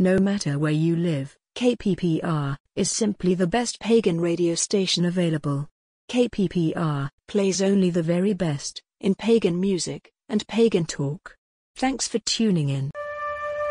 No matter where you live, KPPR is simply the best pagan radio station available. KPPR plays only the very best in pagan music and pagan talk. Thanks for tuning in.